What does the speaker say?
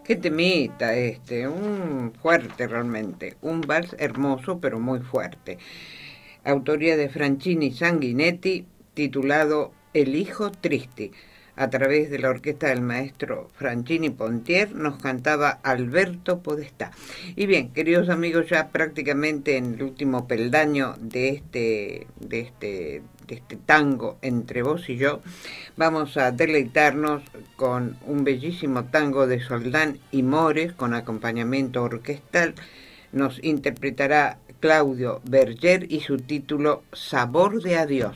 Qué temita un fuerte realmente, un vals hermoso pero muy fuerte. Autoría de Franchini Sanguinetti, titulado El hijo triste. A través de la orquesta del maestro Franchini Pontier nos cantaba Alberto Podestá. Y bien, queridos amigos, ya prácticamente en el último peldaño de este tango entre vos y yo, vamos a deleitarnos con un bellísimo tango de Soldán y Mores con acompañamiento orquestal. Nos interpretará Claudio Berger y su título Sabor de Adiós.